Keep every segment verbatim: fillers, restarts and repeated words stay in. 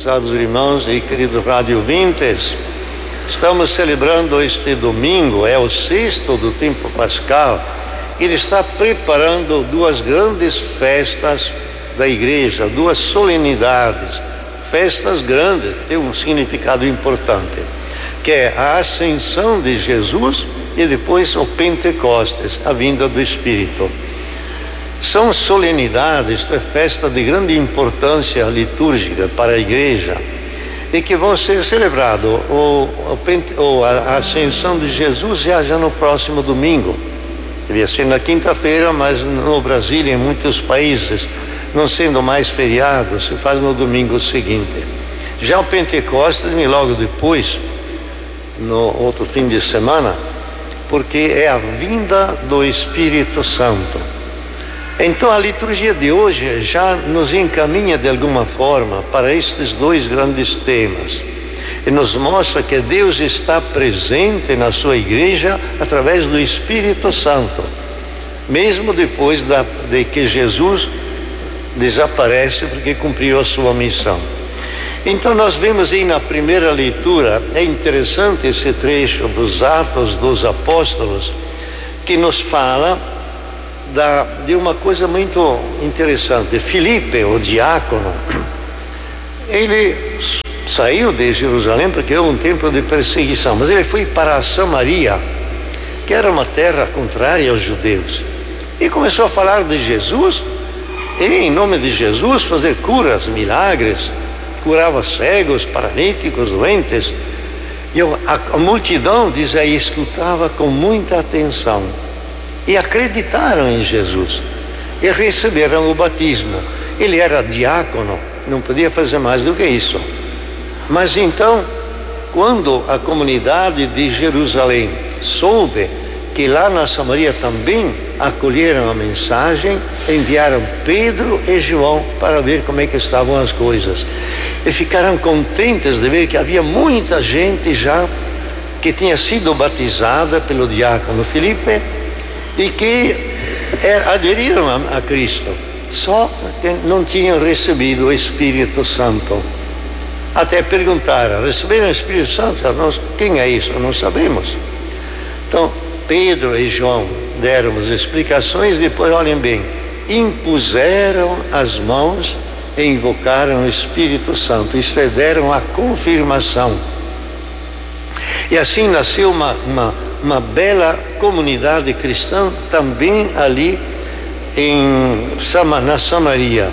prezados irmãos e queridos rádio ouvintes, estamos celebrando este domingo, é o sexto do tempo pascal. Ele está preparando duas grandes festas da igreja, duas solenidades, festas grandes, que têm um significado importante, que é a ascensão de Jesus e depois o Pentecostes, a vinda do Espírito. São solenidades, é festa de grande importância litúrgica para a igreja e que vão ser celebradas, o, o, a ascensão de Jesus já, já no próximo domingo. Devia ser na quinta-feira, mas no Brasil e em muitos países, não sendo mais feriado, se faz no domingo seguinte. Já o Pentecostes, logo depois, no outro fim de semana, porque é a vinda do Espírito Santo. Então a liturgia de hoje já nos encaminha de alguma forma para estes dois grandes temas e nos mostra que Deus está presente na sua igreja através do Espírito Santo, mesmo depois da, de que Jesus desaparece porque cumpriu a sua missão. Então nós vemos aí na primeira leitura, é interessante esse trecho dos Atos dos Apóstolos, que nos fala Da, de uma coisa muito interessante. Filipe, o diácono, ele saiu de Jerusalém porque houve um tempo de perseguição, mas ele foi para a Samaria, que era uma terra contrária aos judeus, e começou a falar de Jesus, e em nome de Jesus fazer curas, milagres, curava cegos, paralíticos, doentes, e a, a multidão, diz aí, escutava com muita atenção e acreditaram em Jesus e receberam o batismo. Ele era diácono, não podia fazer mais do que isso. Mas então, quando a comunidade de Jerusalém soube que lá na Samaria também acolheram a mensagem, enviaram Pedro e João para ver como é que estavam as coisas, e ficaram contentes de ver que havia muita gente já que tinha sido batizada pelo diácono Filipe e que er, aderiram a, a Cristo, só que não tinham recebido o Espírito Santo. Até perguntaram: receberam o Espírito Santo? Nós, quem é isso? Não sabemos. Então Pedro e João deram as explicações. Depois, olhem bem, impuseram as mãos e invocaram o Espírito Santo, isto é, deram a confirmação. E assim nasceu uma, uma, uma bela comunidade cristã também ali em, na Samaria.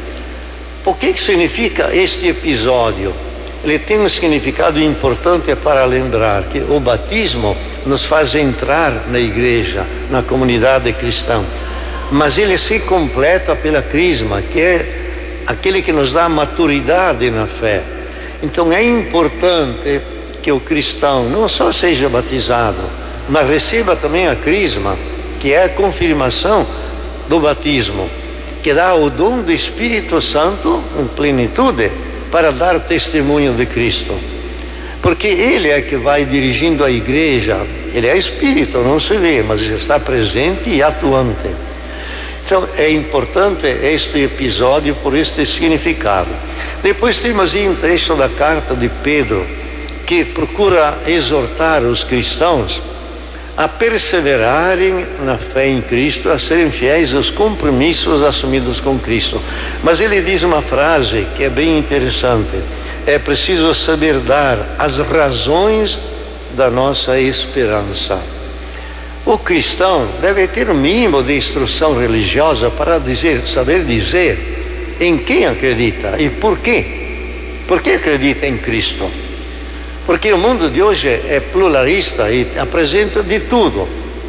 O que, que significa este episódio? Ele tem um significado importante para lembrar que o batismo nos faz entrar na igreja, na comunidade cristã, mas ele se completa pela crisma, que é aquele que nos dá maturidade na fé. Então é importante que o cristão não só seja batizado, mas receba também a crisma, que é a confirmação do batismo, que dá o dom do Espírito Santo em plenitude para dar testemunho de Cristo, porque Ele é que vai dirigindo a igreja. Ele é Espírito, não se vê, mas Ele está presente e atuante. Então é importante este episódio por este significado. Depois temos aí um trecho da carta de Pedro, que procura exortar os cristãos a perseverarem na fé em Cristo, a serem fiéis aos compromissos assumidos com Cristo. Mas ele diz uma frase que é bem interessante: é preciso saber dar as razões da nossa esperança. O cristão deve ter um mínimo de instrução religiosa para dizer, saber dizer em quem acredita e por quê. Por que acredita em Cristo? Porque o mundo de hoje é pluralista e apresenta de tudo.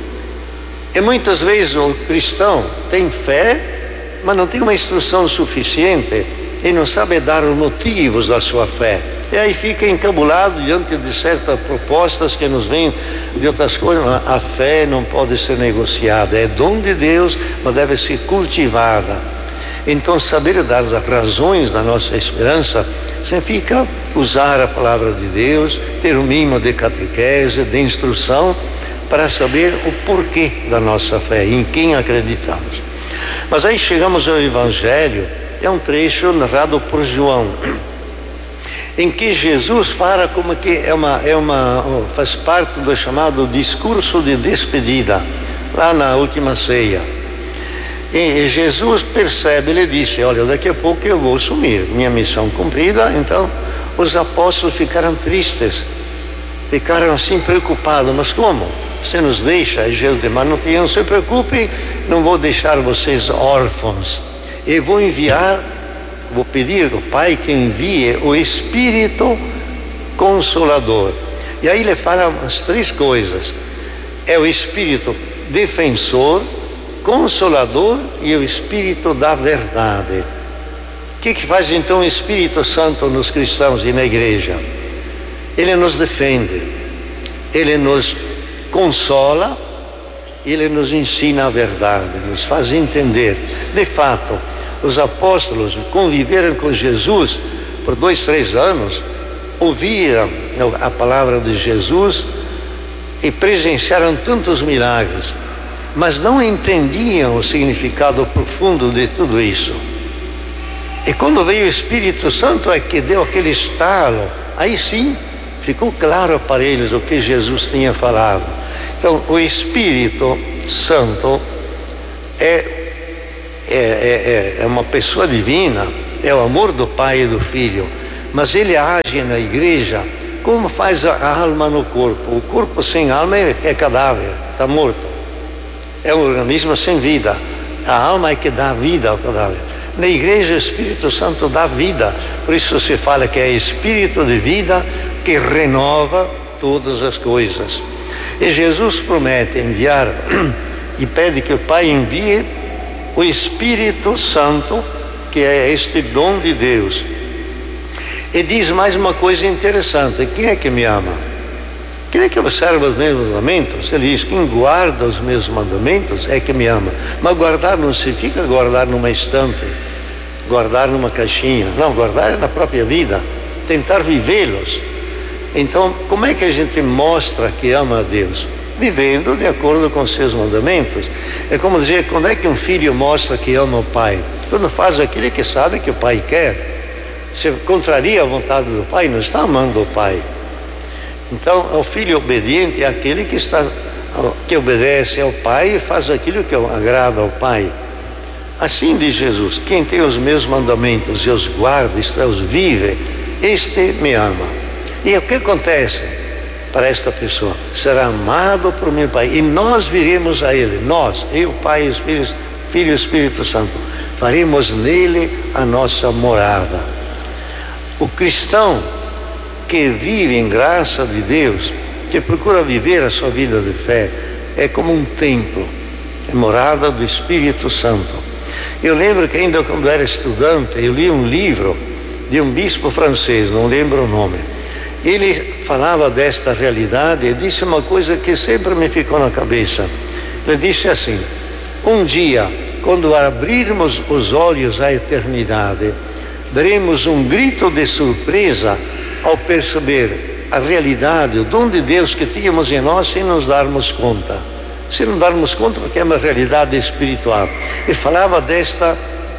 E muitas vezes o cristão tem fé, mas não tem uma instrução suficiente e não sabe dar os motivos da sua fé. E aí fica encabulado diante de certas propostas que nos vêm de outras coisas. A fé não pode ser negociada, é dom de Deus, mas deve ser cultivada. Então saber dar as razões da nossa esperança significa usar a palavra de Deus, ter um mínimo de catequese, de instrução, para saber o porquê da nossa fé, em quem acreditamos. Mas aí chegamos ao Evangelho, é um trecho narrado por João. em que Jesus fala como que é uma, é uma, faz parte do chamado discurso de despedida, lá na última ceia. E Jesus percebe, ele disse: olha, daqui a pouco eu vou sumir, minha missão cumprida. Então os apóstolos ficaram tristes, ficaram assim preocupados. Mas como? Você nos deixa? E Jesus disse: mas não, não se preocupe, não vou deixar vocês órfãos. Eu vou enviar, vou pedir ao Pai que envie o Espírito Consolador. E aí ele fala as três coisas: é o Espírito defensor, Consolador e o Espírito da verdade. O que, que faz então o Espírito Santo nos cristãos e na igreja? Ele nos defende, ele nos consola, ele nos ensina a verdade, nos faz entender. De fato, os apóstolos conviveram com Jesus por dois, três anos, ouviram a palavra de Jesus e presenciaram tantos milagres, mas não entendiam o significado profundo de tudo isso. E quando veio o Espírito Santo é que deu aquele estalo, aí sim ficou claro para eles o que Jesus tinha falado. Então o Espírito Santo é É, é, é uma pessoa divina, é o amor do Pai e do Filho, mas ele age na igreja como faz a, a alma no corpo. O corpo sem alma é, é cadáver, está morto, é um organismo sem vida. A alma é que dá vida ao cadáver. Na igreja o Espírito Santo dá vida, por isso se fala que é Espírito de vida que renova todas as coisas. E Jesus promete enviar e pede que o Pai envie o Espírito Santo, que é este dom de Deus. E diz mais uma coisa interessante: quem é que me ama? Quem é que observa os meus mandamentos? Ele diz: quem guarda os meus mandamentos é que me ama. Mas guardar não significa guardar numa estante, guardar numa caixinha. Não, guardar é na própria vida, tentar vivê-los. Então, como é que a gente mostra que ama a Deus? Vivendo de acordo com seus mandamentos. É como dizer, quando é que um filho mostra que ama o pai? Quando faz aquilo que sabe que o pai quer. Se contraria a vontade do pai, não está amando o pai. Então, o filho obediente é aquele que está, que obedece ao pai e faz aquilo que agrada ao pai. Assim diz Jesus: quem tem os meus mandamentos e os guarda, isto é, os vive, este me ama. E o que acontece para esta pessoa? Será amado por meu Pai, e nós viremos a Ele. Nós, eu, Pai, Espírito, Filho e Espírito Santo, faremos nele a nossa morada. O cristão que vive em graça de Deus, que procura viver a sua vida de fé, é como um templo, é morada do Espírito Santo. Eu lembro que ainda quando era estudante, eu li um livro de um bispo francês, não lembro o nome. Ele falava desta realidade e disse uma coisa que sempre me ficou na cabeça. Ele disse assim: um dia, quando abrirmos os olhos à eternidade, daremos um grito de surpresa ao perceber a realidade, o dom de Deus que tínhamos em nós, sem nos darmos conta. Se não darmos conta, porque é uma realidade espiritual. Ele falava desta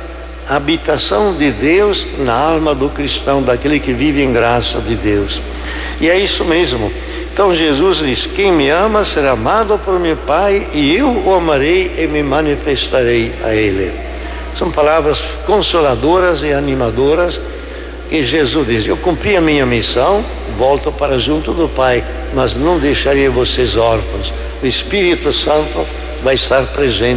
habitação de Deus na alma do cristão, daquele que vive em graça de Deus. E é isso mesmo. Então Jesus diz: quem me ama será amado por meu Pai, e eu o amarei e me manifestarei a ele. São palavras consoladoras e animadoras que Jesus diz: eu cumpri a minha missão, volto para junto do Pai, mas não deixarei vocês órfãos. O Espírito Santo vai estar presente.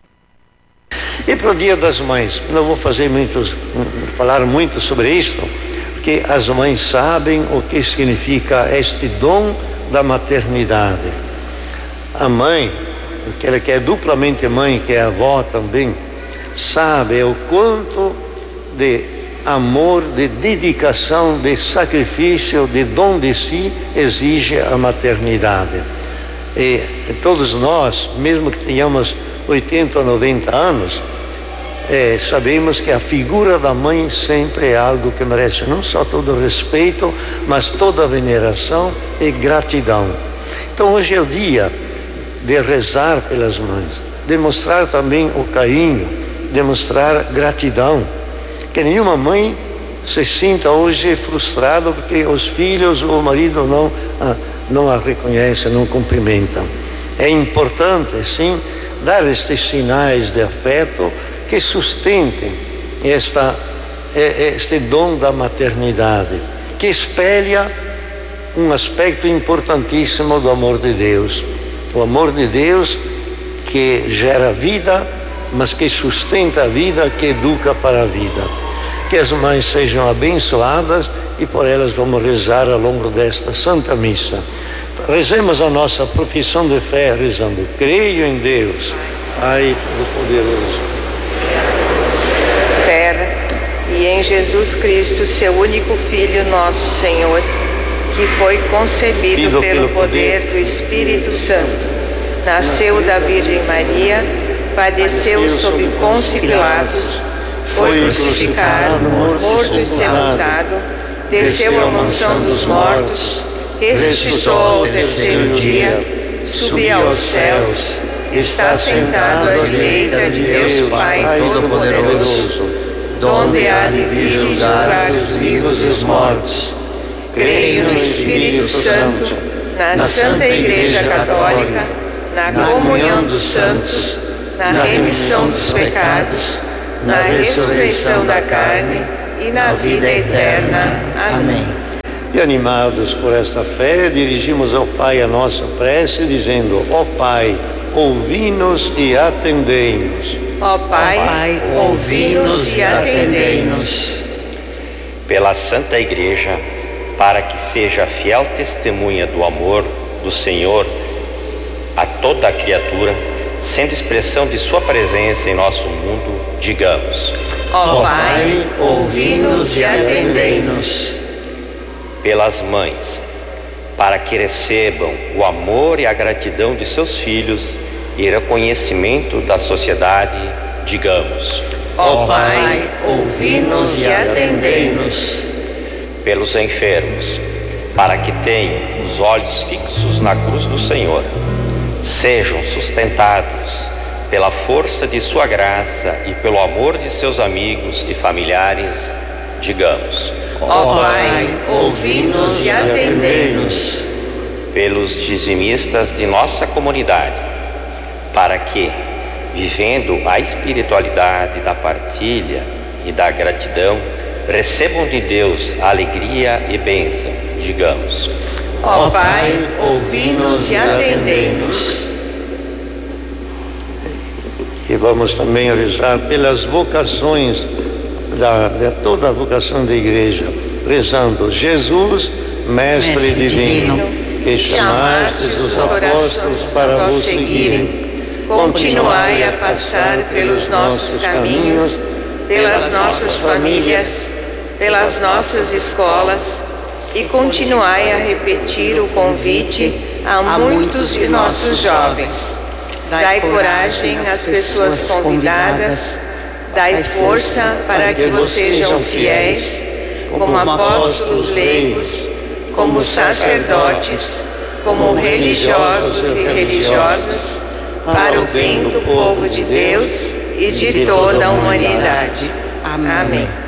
E para o Dia das Mães, não vou fazer muitos, falar muito sobre isto, porque as mães sabem o que significa este dom da maternidade. A mãe, aquela que é duplamente mãe, que é avó também, sabe o quanto de amor, de dedicação, de sacrifício, de dom de si exige a maternidade. E todos nós, mesmo que tenhamos oitenta ou noventa anos, é, sabemos que a figura da mãe sempre é algo que merece não só todo o respeito, mas toda a veneração e gratidão. Então hoje é o dia de rezar pelas mães, demonstrar também o carinho, demonstrar gratidão, que nenhuma mãe se sinta hoje frustrado porque os filhos ou o marido não, ah, não a reconhecem, não cumprimentam. É importante, sim, dar estes sinais de afeto que sustentem esta, este dom da maternidade, que espelha um aspecto importantíssimo do amor de Deus. O amor de Deus que gera vida, mas que sustenta a vida, que educa para a vida. Que as mães sejam abençoadas e por elas vamos rezar ao longo desta Santa Missa. Rezemos a nossa profissão de fé, rezando: creio em Deus, Pai Todo-Poderoso, Terra, e em Jesus Cristo, seu único Filho, nosso Senhor, que foi concebido pelo poder do Espírito Santo, nasceu da Virgem Maria, padeceu sob Pôncio Pilatos, foi crucificado, morto e sepultado, desceu à mansão dos mortos, ressuscitou ao terceiro dia, subiu aos céus, está sentado à direita de Deus Pai Todo-Poderoso, donde há de vir julgar os vivos e os mortos. Creio no Espírito Santo, na Santa Igreja Católica, na comunhão dos santos, na remissão dos pecados, na ressurreição da carne e na vida eterna. Amém. E animados por esta fé, dirigimos ao Pai a nossa prece, dizendo: ó Pai, ouvi-nos e atendei-nos. Ó Pai, ouvi-nos e atendei-nos. Pela Santa Igreja, para que seja fiel testemunha do amor do Senhor a toda a criatura, sendo expressão de sua presença em nosso mundo, digamos: ó Pai, ouvi-nos e atendei-nos. Pelas mães, para que recebam o amor e a gratidão de seus filhos e reconhecimento da sociedade, digamos: ó Pai, ouvi-nos e atendei-nos. Pelos enfermos, para que tenham os olhos fixos na cruz do Senhor, sejam sustentados pela força de sua graça e pelo amor de seus amigos e familiares, digamos: ó Pai, ouvi-nos e atendei-nos. Pelos dizimistas de nossa comunidade, para que, vivendo a espiritualidade da partilha e da gratidão, recebam de Deus alegria e bênção, digamos: ó Pai, ouvi-nos e atendei-nos. E vamos também rezar pelas vocações, da, de toda a vocação da Igreja, rezando: Jesus, Mestre, Mestre divino, divino, que chamastes os apóstolos para vos seguirem, continuai a passar pelos nossos caminhos, pelas nossas famílias, pelas nossas escolas, e continuai a repetir o convite a muitos de nossos jovens. Dai coragem às pessoas convidadas, dai força para que vos sejam fiéis, como apóstolos leigos, como sacerdotes, como religiosos e religiosas, para o bem do povo de Deus e de toda a humanidade. Amém.